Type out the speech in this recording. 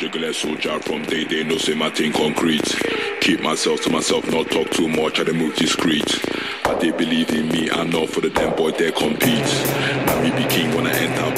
regular soldier from day, no say my thing concrete. Keep myself to myself, not talk too much, I dey move discreet. But they believe in me, I know for the damn boy they compete. Now me be king when I enter